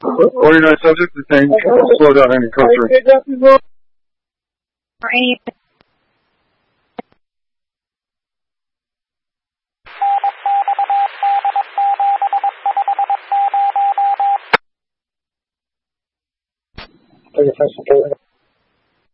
Organized subject, the thing, slow down and incarcerate. Or any Take a